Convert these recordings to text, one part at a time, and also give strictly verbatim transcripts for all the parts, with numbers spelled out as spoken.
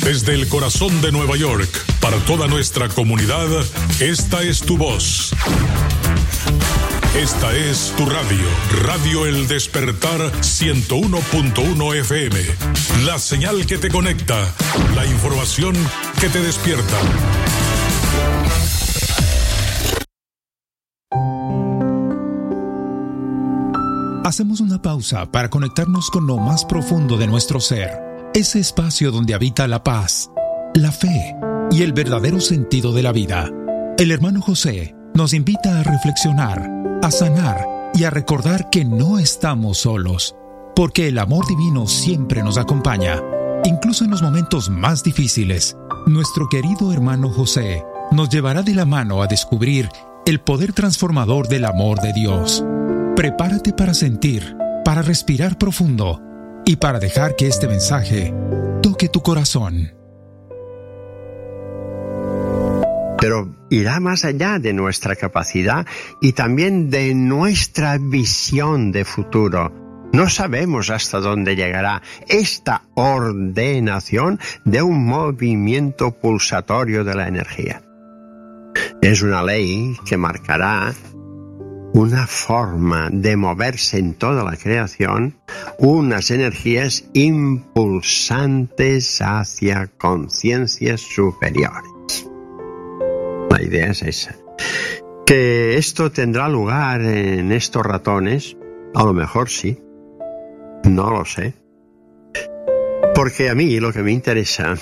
Desde el corazón de Nueva York, para toda nuestra comunidad, esta es tu voz. Esta es tu radio, Radio El Despertar ciento uno punto uno F M. La señal que te conecta, la información que te despierta. Hacemos una pausa para conectarnos con lo más profundo de nuestro ser, ese espacio donde habita la paz, la fe y el verdadero sentido de la vida. El hermano José nos invita a reflexionar, a sanar y a recordar que no estamos solos, porque el amor divino siempre nos acompaña, incluso en los momentos más difíciles. Nuestro querido hermano José nos llevará de la mano a descubrir el poder transformador del amor de Dios. Prepárate para sentir, para respirar profundo y para dejar que este mensaje toque tu corazón. Pero irá más allá de nuestra capacidad y también de nuestra visión de futuro. No sabemos hasta dónde llegará esta ordenación de un movimiento pulsatorio de la energía. Es una ley que marcará una forma de moverse en toda la creación, unas energías impulsantes hacia conciencias superiores. La idea es esa. Que esto tendrá lugar en estos ratones, a lo mejor sí, no lo sé. Porque a mí lo que me interesa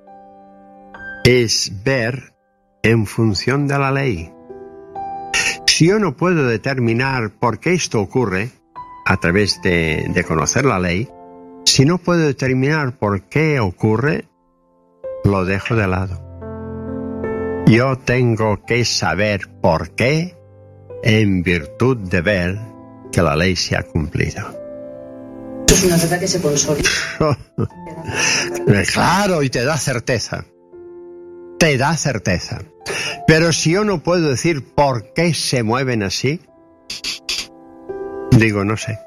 es ver en función de la ley. Si yo no puedo determinar por qué esto ocurre a través de, de conocer la ley, si no puedo determinar por qué ocurre, lo dejo de lado. Yo tengo que saber por qué en virtud de ver que la ley se ha cumplido. Es una verdad que se consolida. Claro, y te da certeza. Te da certeza. Pero si yo no puedo decir por qué se mueven así, digo, no sé.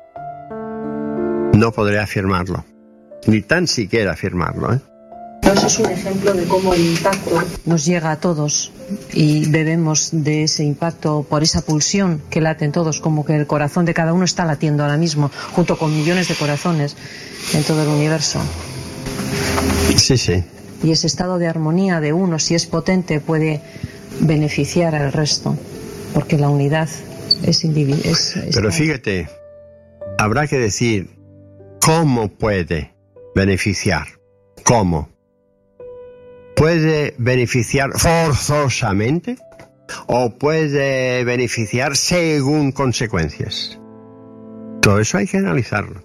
No podré afirmarlo. Ni tan siquiera afirmarlo, ¿eh? Eso es un ejemplo de cómo el impacto nos llega a todos y bebemos de ese impacto por esa pulsión que late en todos, como que el corazón de cada uno está latiendo ahora mismo, junto con millones de corazones en todo el universo. Sí, sí. Y ese estado de armonía de uno, si es potente, puede beneficiar al resto, porque la unidad es individual. Pero fíjate, habrá que decir cómo puede beneficiar. ¿Cómo? ¿Puede beneficiar forzosamente o puede beneficiar según consecuencias? Todo eso hay que analizarlo.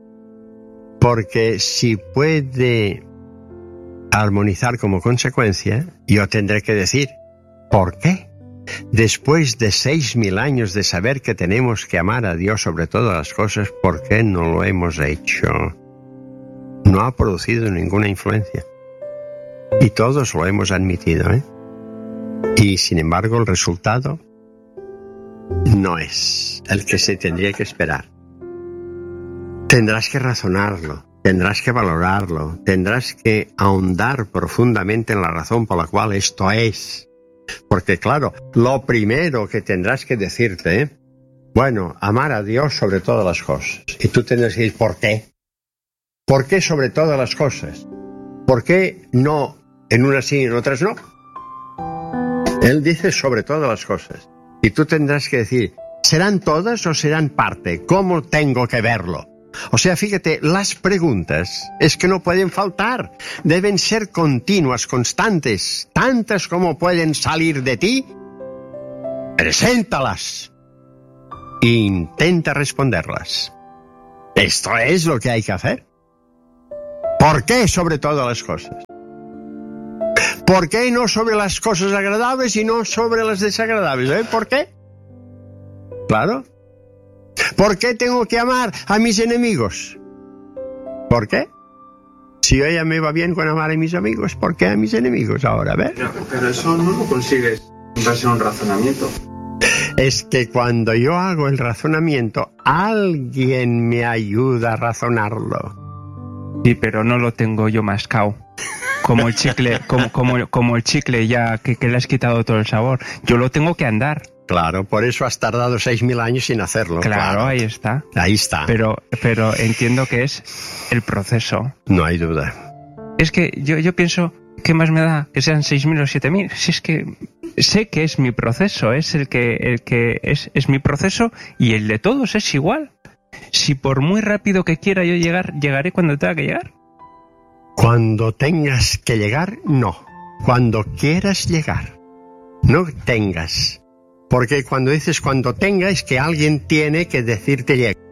Porque si puede armonizar como consecuencia, yo tendré que decir ¿por qué? Después de seis mil años de saber que tenemos que amar a Dios sobre todas las cosas, ¿por qué no lo hemos hecho? No ha producido ninguna influencia. Y todos lo hemos admitido, ¿eh? Y sin embargo el resultado no es el que se tendría que esperar. Tendrás que razonarlo, tendrás que valorarlo, tendrás que ahondar profundamente en la razón por la cual esto es. Porque claro, lo primero que tendrás que decirte, ¿eh? Bueno, amar a Dios sobre todas las cosas. Y tú tendrás que decir, ¿por qué? ¿Por qué sobre todas las cosas? ¿Por qué no en unas sí y en otras no? Él dice sobre todas las cosas. Y tú tendrás que decir, ¿serán todas o serán parte? ¿Cómo tengo que verlo? O sea, fíjate, las preguntas es que no pueden faltar. Deben ser continuas, constantes, tantas como pueden salir de ti. Preséntalas e intenta responderlas. Esto es lo que hay que hacer. ¿Por qué sobre todas las cosas? ¿Por qué no sobre las cosas agradables y no sobre las desagradables? ¿Eh? ¿Por qué? Claro. ¿Por qué tengo que amar a mis enemigos? ¿Por qué? Si yo ya me va bien con amar a mis amigos, ¿por qué a mis enemigos ahora? A ver. Pero, pero eso no lo consigues en base a un razonamiento. Es que cuando yo hago el razonamiento, alguien me ayuda a razonarlo. Sí, pero no lo tengo yo mascado. como el chicle, como, como, como el chicle ya que, que le has quitado todo el sabor. Yo lo tengo que andar. Claro, por eso has tardado seis mil años sin hacerlo. Claro, claro, ahí está. Ahí está. Pero, pero entiendo que es el proceso. No hay duda. Es que yo, yo pienso, ¿qué más me da que sean seis mil o siete mil? Si es que sé que es mi proceso, es el que, el que es, es mi proceso y el de todos es igual. Si por muy rápido que quiera yo llegar, llegaré cuando tenga que llegar. Cuando tengas que llegar, no. Cuando quieras llegar. No tengas. Porque cuando dices cuando tenga es que alguien tiene que decirte llega.